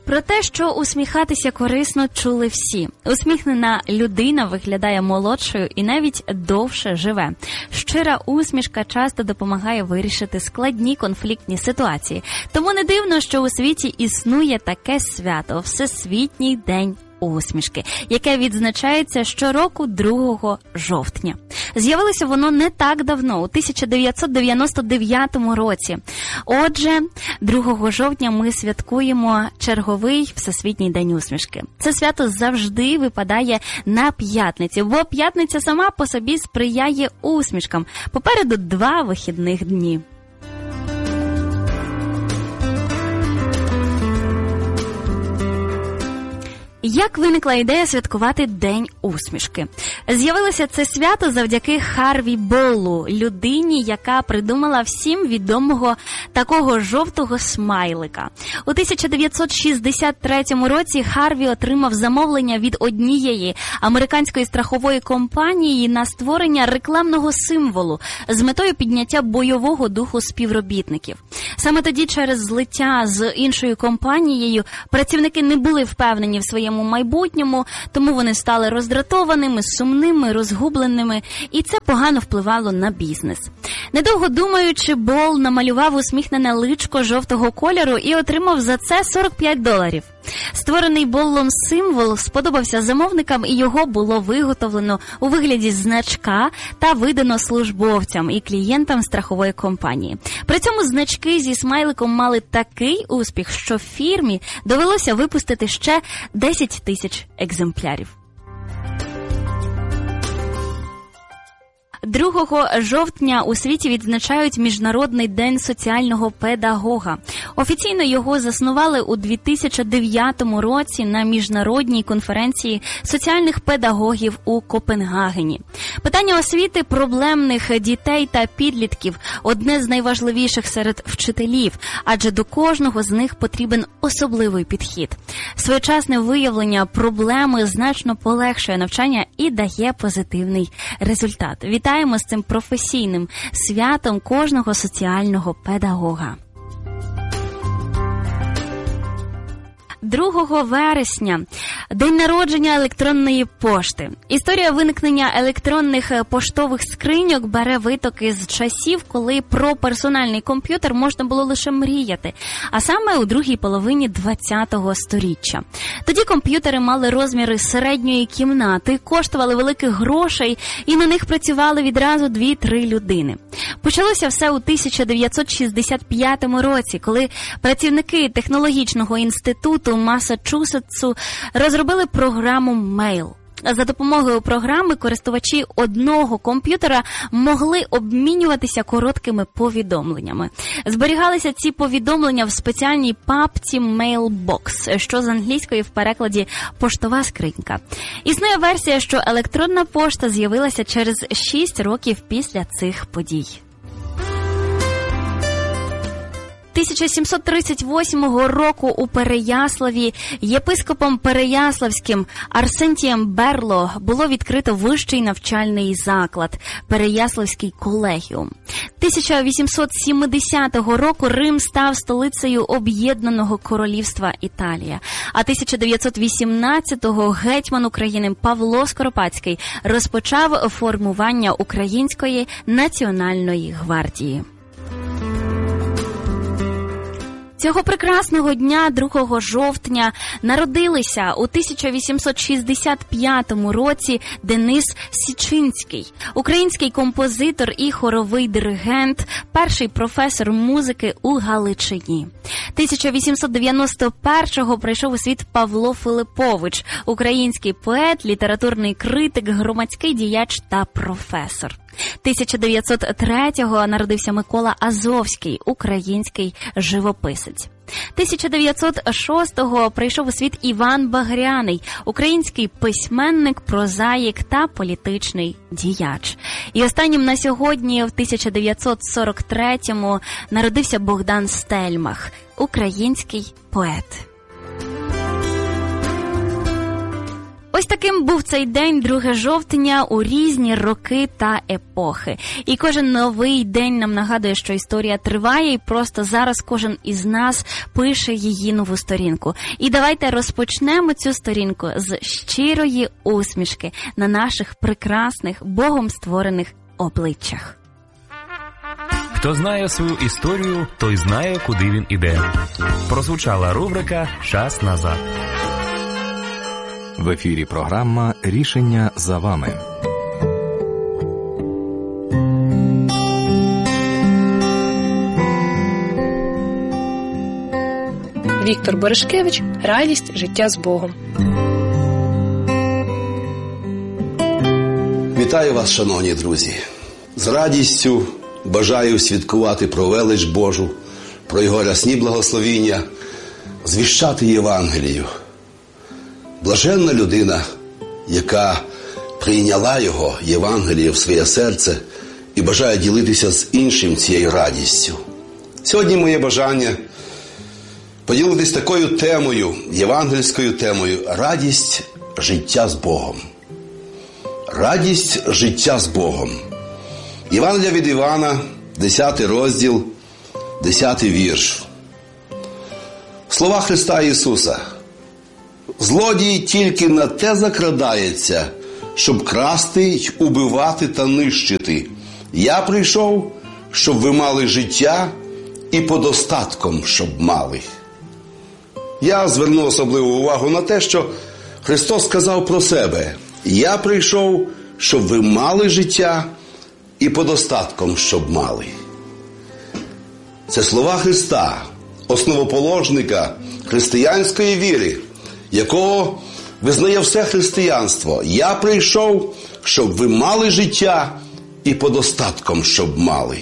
Про те, що усміхатися корисно, чули всі. Усміхнена людина виглядає молодшою і навіть довше живе. Щира усмішка часто допомагає вирішити складні конфліктні ситуації. Тому не дивно, що у світі існує таке свято – Всесвітній день усмішки, яке відзначається щороку 2 жовтня. З'явилося воно не так давно, у 1999 році. Отже, 2 жовтня ми святкуємо черговий Всесвітній день усмішки. Це свято завжди випадає на п'ятницю, бо п'ятниця сама по собі сприяє усмішкам. Попереду 2 вихідних дні. Як виникла ідея святкувати День усмішки? З'явилося це свято завдяки Харві Боллу, людині, яка придумала всім відомого такого жовтого смайлика. У 1963 році Харві отримав замовлення від однієї американської страхової компанії на створення рекламного символу з метою підняття бойового духу співробітників. Саме тоді, через злиття з іншою компанією, працівники не були впевнені в своєму майбутньому, тому вони стали роздратованими, сумними, розгубленими, і це погано впливало на бізнес. Недовго думаючи, Болл намалював усміхнене личко жовтого кольору і отримав за це $45. Створений Боллом символ сподобався замовникам, і його було виготовлено у вигляді значка та видано службовцям і клієнтам страхової компанії. При цьому значки зі смайликом мали такий успіх, що фірмі довелося випустити ще 10 тисяч екземплярів. 2 жовтня у світі відзначають Міжнародний день соціального педагога. Офіційно його заснували у 2009 році на Міжнародній конференції соціальних педагогів у Копенгагені. Питання освіти проблемних дітей та підлітків – одне з найважливіших серед вчителів, адже до кожного з них потрібен особливий підхід. Своєчасне виявлення проблеми значно полегшує навчання і дає позитивний результат. Вітаємо з цим професійним святом кожного соціального педагога. 2 вересня – день народження електронної пошти. Історія виникнення електронних поштових скриньок бере витоки з часів, коли про персональний комп'ютер можна було лише мріяти, а саме у другій половині ХХ століття. Тоді комп'ютери мали розміри середньої кімнати, коштували великих грошей, і на них працювали відразу 2-3 людини. Почалося все у 1965 році, коли працівники технологічного інституту Массачусетсу розробили програму Mail. За допомогою програми користувачі одного комп'ютера могли обмінюватися короткими повідомленнями. Зберігалися ці повідомлення в спеціальній папці Mailbox, що з англійської в перекладі «поштова скринька». Існує версія, що електронна пошта з'явилася через 6 років після цих подій. 1738 року у Переяславі єпископом Переяславським Арсентієм Берло було відкрито вищий навчальний заклад – Переяславський колегіум. 1870 року Рим став столицею Об'єднаного Королівства Італія, а 1918-го гетьман України Павло Скоропадський розпочав формування Української національної гвардії. Цього прекрасного дня, 2 жовтня, народилися у 1865 році Денис Січинський, український композитор і хоровий диригент, перший професор музики у Галичині. 1891-го прийшов у світ Павло Филиппович, український поет, літературний критик, громадський діяч та професор. 1903-го народився Микола Азовський, український живописець. 1906-го прийшов у світ Іван Багряний, український письменник, прозаїк та політичний діяч. І останнім на сьогодні, в 1943-му, народився Богдан Стельмах, український поет. Ось таким був цей день, 2 жовтня, у різні роки та епохи. І кожен новий день нам нагадує, що історія триває, і просто зараз кожен із нас пише її нову сторінку. І давайте розпочнемо цю сторінку з щирої усмішки на наших прекрасних, Богом створених обличчях. Хто знає свою історію, той знає, куди він іде. Прозвучала рубрика «Час назад». В ефірі програма «Рішення за вами». Віктор Бережкевич «Радість життя з Богом». Вітаю вас, шановні друзі! З радістю бажаю святкувати про велич Божу, про Його рясні благословіння, звіщати Євангелію. Блаженна людина, яка прийняла Його, Євангеліє, в своє серце і бажає ділитися з іншим цією радістю. Сьогодні моє бажання поділитись такою темою, євангельською темою – радість життя з Богом. Радість життя з Богом. Євангелія від Івана, 10 розділ, 10 вірш. Слова Христа Ісуса. «Злодій тільки на те закрадається, щоб красти й убивати та нищити. Я прийшов, щоб ви мали життя і подостатком, щоб мали». Я зверну особливу увагу на те, що Христос сказав про себе. «Я прийшов, щоб ви мали життя і подостатком, щоб мали». Це слова Христа, основоположника християнської віри, якого визнає все християнство. «Я прийшов, щоб ви мали життя і подостатком, щоб мали».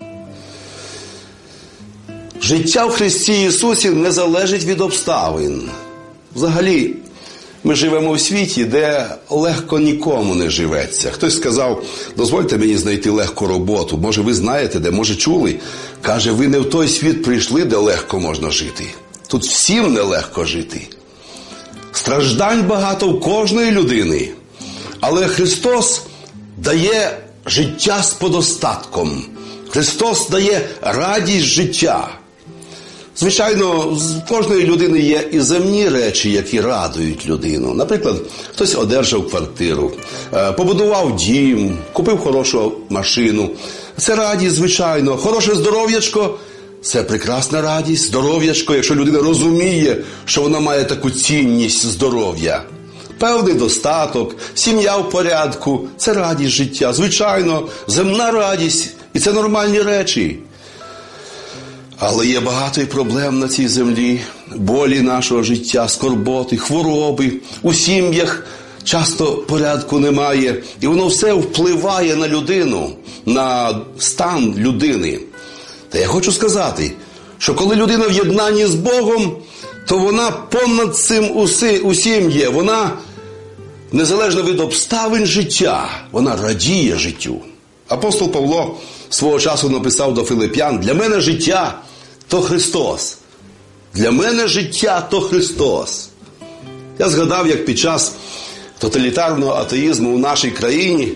Життя в Христі Ісусі не залежить від обставин. Взагалі, ми живемо в світі, де легко нікому не живеться. Хтось сказав: дозвольте мені знайти легку роботу. Може, ви знаєте, де, може, чули. Каже, ви не в той світ прийшли, де легко можна жити. Тут всім нелегко жити. Страждань багато в кожної людини. Але Христос дає життя з подостатком. Христос дає радість життя. Звичайно, в кожної людини є і земні речі, які радують людину. Наприклад, хтось одержав квартиру, побудував дім, купив хорошу машину. Це радість, звичайно. Хороше здоров'ячко – це прекрасна радість. Здоров'ячко, якщо людина розуміє, що вона має таку цінність здоров'я. Певний достаток, сім'я в порядку – це радість життя. Звичайно, земна радість – і це нормальні речі. Але є багато і проблем на цій землі, болі нашого життя, скорботи, хвороби. У сім'ях часто порядку немає, і воно все впливає на людину, на стан людини. Та я хочу сказати, що коли людина в єднанні з Богом, то вона понад цим усім є. Вона, незалежно від обставин життя, вона радіє життю. Апостол Павло свого часу написав до Филип'ян: «Для мене життя – то Христос». Для мене життя – то Христос. Я згадав, як під час тоталітарного атеїзму у нашій країні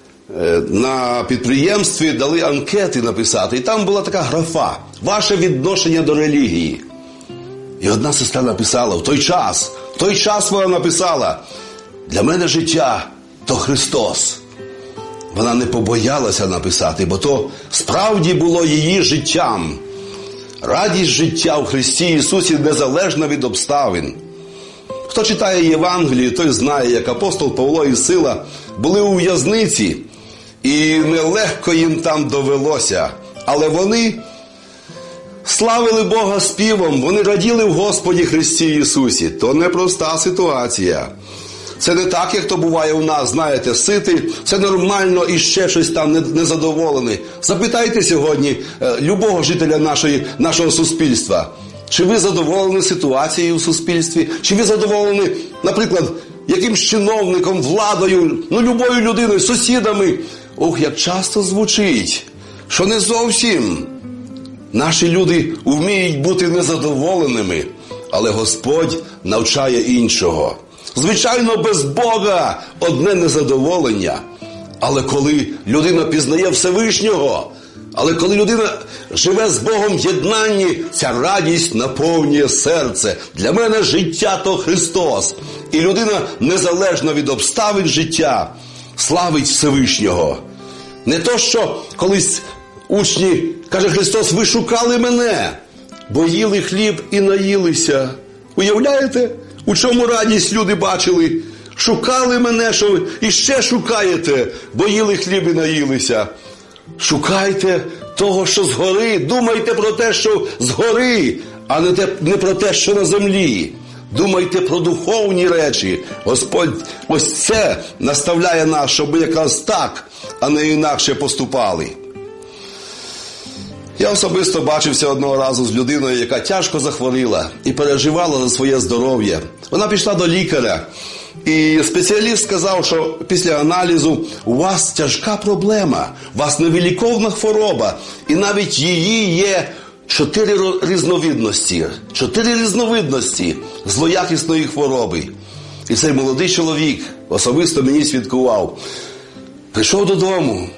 на підприємстві дали анкети написати. І там була така графа: «Ваше відношення до релігії». І одна сестра написала в той час вона написала: «Для мене життя – то Христос». Вона не побоялася написати, бо то справді було її життям. Радість життя в Христі Ісусі незалежна від обставин. Хто читає Євангелію, той знає, як апостол Павло і Сила були у в'язниці, і нелегко їм там довелося. Але вони славили Бога співом, вони раділи в Господі Христі Ісусі. То непроста ситуація. Це не так, як то буває у нас, знаєте, сити, це нормально і ще щось там незадоволений. Запитайте сьогодні любого жителя нашого суспільства, чи ви задоволені ситуацією у суспільстві, чи ви задоволені, наприклад, якимсь чиновником, владою, любою людиною, сусідами. Ох, як часто звучить, що не зовсім. Наші люди вміють бути незадоволеними, але Господь навчає іншого. Звичайно, без Бога одне незадоволення. Але коли людина пізнає Всевишнього, але коли людина живе з Богом в єднанні, ця радість наповнює серце. Для мене життя – то Христос. І людина, незалежно від обставин життя, славить Всевишнього. Не то, що колись учні, каже Христос, ви шукали мене, бо їли хліб і наїлися. Уявляєте, у чому радість люди бачили? Шукали мене, що ви і ще шукаєте, бо їли хліб і наїлися. Шукайте того, що згори, думайте про те, що згори, а не про те, що на землі. Думайте про духовні речі. Господь ось це наставляє нас, щоб ми якраз так, а не інакше поступали. Я особисто бачився одного разу з людиною, яка тяжко захворіла і переживала за своє здоров'я. Вона пішла до лікаря, і спеціаліст сказав, що після аналізу у вас тяжка проблема, у вас невиліковна хвороба, і навіть її є 4 різновидності злоякісної хвороби. І цей молодий чоловік особисто мені свідкував. Прийшов додому,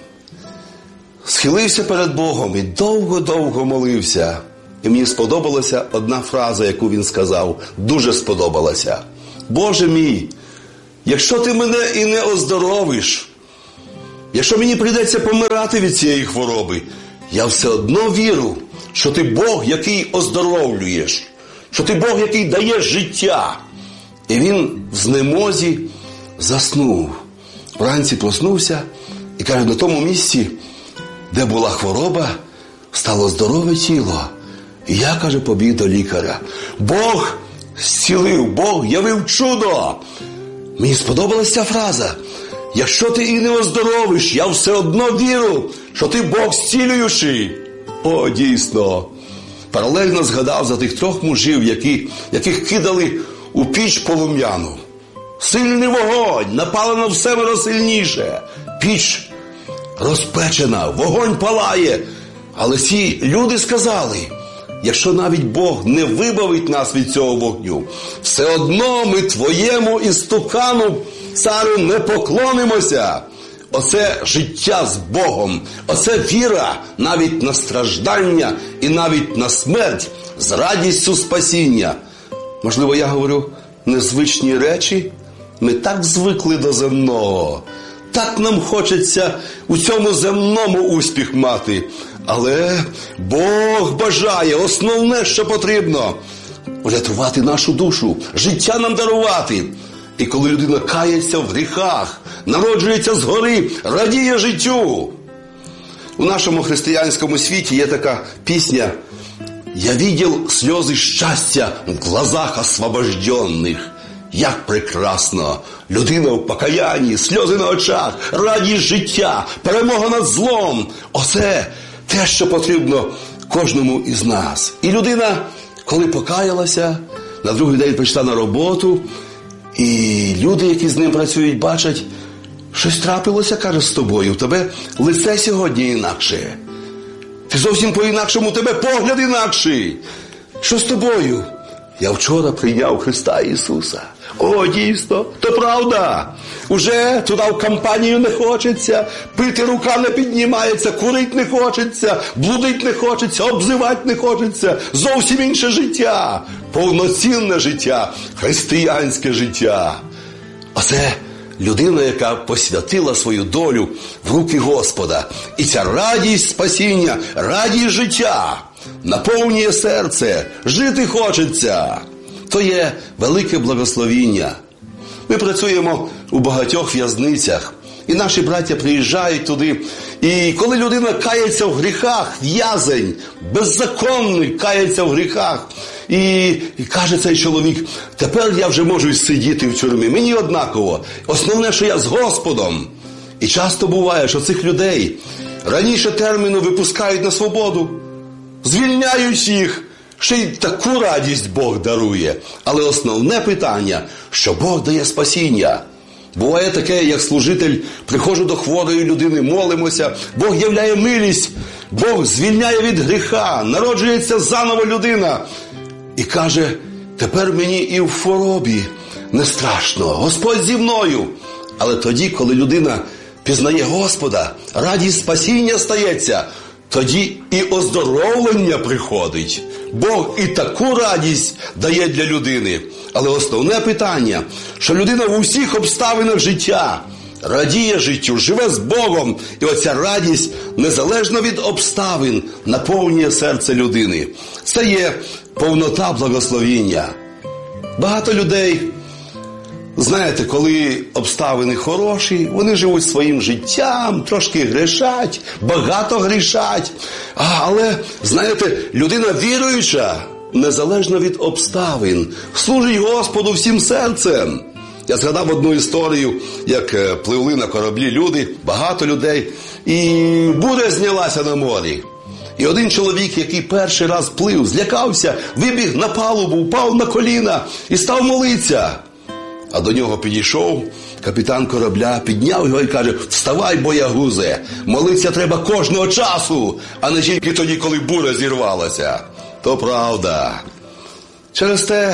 схилився перед Богом і довго-довго молився. І мені сподобалася одна фраза, яку він сказав, дуже сподобалася. Боже мій, якщо ти мене і не оздоровиш, якщо мені прийдеться помирати від цієї хвороби, я все одно вірю, що ти Бог, який оздоровлюєш, що ти Бог, який дає життя. І він в знемозі заснув. Вранці проснувся і каже, на тому місці, де була хвороба, стало здорове тіло. І я, каже, побіг до лікаря. Бог зцілив, Бог явив чудо. Мені сподобалася ця фраза. Якщо ти і не оздоровиш, я все одно вірю, що ти Бог зцілюючий. О, дійсно. Паралельно згадав за тих 3 мужів, яких кидали у піч полум'яну. Сильний вогонь, напалено в 7 сильніше. Піч розпечена, вогонь палає. Але ці люди сказали, якщо навіть Бог не вибавить нас від цього вогню, все одно ми твоєму істукану, царю, не поклонимося. Оце життя з Богом, оце віра навіть на страждання і навіть на смерть з радістю спасіння. Можливо, я говорю незвичні речі? Ми так звикли до земного, так нам хочеться у цьому земному успіх мати. Але Бог бажає, основне, що потрібно – врятувати нашу душу, життя нам дарувати. І коли людина кається в гріхах, народжується згори, радіє життю. У нашому християнському світі є така пісня «Я видел сльози щастя в глазах освобожденных». Як прекрасно! Людина в покаянні, сльози на очах, радість життя, перемога над злом. Оце те, що потрібно кожному із нас. І людина, коли покаялася, на другий день прийшла на роботу, і люди, які з ним працюють, бачать, щось трапилося, каже, з тобою. У тебе лице сьогодні інакше. Ти зовсім по-інакшому, у тебе погляд інакший. Що з тобою? Я вчора прийняв Христа Ісуса. О, дійсно, то правда. Уже туди в компанію не хочеться, пити рука не піднімається, курить не хочеться, блудить не хочеться, обзивати не хочеться. Зовсім інше життя, повноцінне життя, християнське життя. Оце людина, яка посвятила свою долю в руки Господа. І ця радість спасіння, радість життя наповнює серце, жити хочеться. То є велике благословіння. Ми працюємо у багатьох в'язницях, і наші браття приїжджають туди. І коли людина кається в гріхах, в'язень, беззаконний кається в гріхах, і каже цей чоловік, тепер я вже можу сидіти в тюрмі, мені однаково. Основне, що я з Господом. І часто буває, що цих людей раніше терміну випускають на свободу, звільняють їх, ще й таку радість Бог дарує. Але основне питання, що Бог дає спасіння. Буває таке, як служитель, приходжу до хворої людини, молимося, Бог являє милість, Бог звільняє від гріха, народжується заново людина. І каже, тепер мені і в хворобі не страшно, Господь зі мною. Але тоді, коли людина пізнає Господа, радість спасіння стається, тоді і оздоровлення приходить. Бог і таку радість дає для людини. Але основне питання, що людина в усіх обставинах життя радіє життю, живе з Богом. І оця радість, незалежно від обставин, наповнює серце людини. Це є повнота благословіння. Багато людей, знаєте, коли обставини хороші, вони живуть своїм життям, трошки грішать, багато грішать. Але, знаєте, людина віруюча, незалежно від обставин, служить Господу всім серцем. Я згадав одну історію, як пливли на кораблі люди, багато людей, і буря знялася на морі. І один чоловік, який перший раз плив, злякався, вибіг на палубу, впав на коліна і став молитися. А до нього підійшов капітан корабля, підняв його і каже: «Вставай, боягузе, молитися треба кожного часу, а не тільки тоді, коли буря зірвалася». То правда. Через те,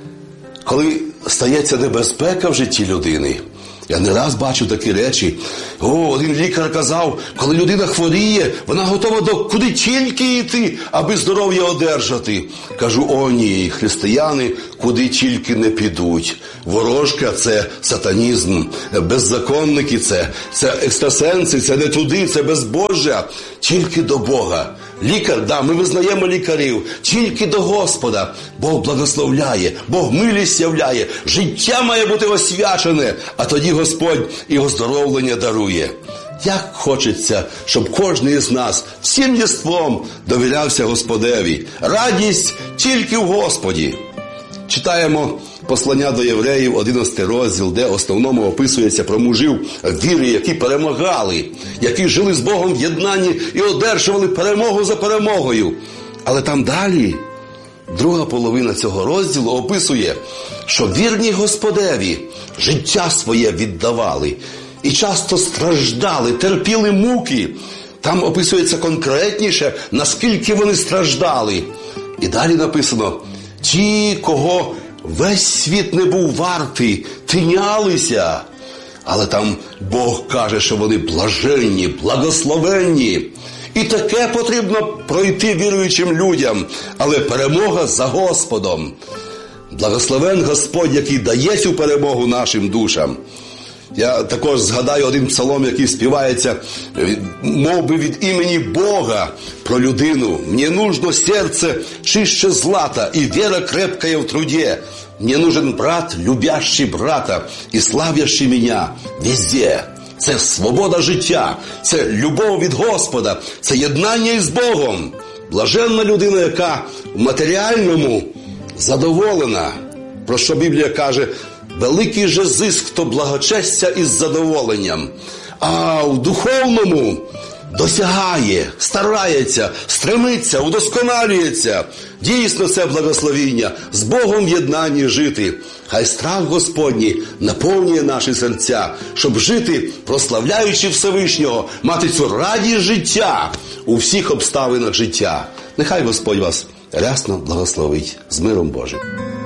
коли стається небезпека в житті людини, я не раз бачив такі речі. Один лікар казав, коли людина хворіє, вона готова до куди тільки йти, аби здоров'я одержати. Кажу, ні, християни куди тільки не підуть. Ворожка – це сатанізм, беззаконники – це екстрасенси, це не туди, це безбожжя. Тільки до Бога. Лікар, ми визнаємо лікарів, тільки до Господа. Бог благословляє, Бог милість являє, життя має бути освячене, а тоді Господь і оздоровлення дарує. Як хочеться, щоб кожен із нас всім єством довірявся Господеві. Радість тільки в Господі. Читаємо послання до євреїв, 11 розділ, де в основному описується про мужів віри, які перемагали, які жили з Богом в єднанні і одержували перемогу за перемогою. Але там далі, друга половина цього розділу описує, що вірні Господеві життя своє віддавали і часто страждали, терпіли муки. Там описується конкретніше, наскільки вони страждали. І далі написано: ті, кого весь світ не був вартий, тинялися. Але там Бог каже, що вони блаженні, благословенні. І таке потрібно пройти віруючим людям. Але перемога за Господом. Благословен Господь, який дає цю перемогу нашим душам. Я також згадаю один псалом, який співається, мов би від імені Бога про людину. «Мне нужно сердце чище злата, и вера крепкая в труде. Мне нужен брат, любящий брата, и славящий меня везде». Це свобода життя, це любов від Господа, це єднання із Богом. Блаженна людина, яка в матеріальному задоволена. Про що Біблія каже: великий же зиск, хто благочестя із задоволенням. А в духовному досягає, старається, стремиться, удосконалюється. Дійсно, це благословіння. З Богом в єднанні жити. Хай страх Господній наповнює наші серця, щоб жити, прославляючи Всевишнього, мати цю радість життя у всіх обставинах життя. Нехай Господь вас рясно благословить. З миром Божим.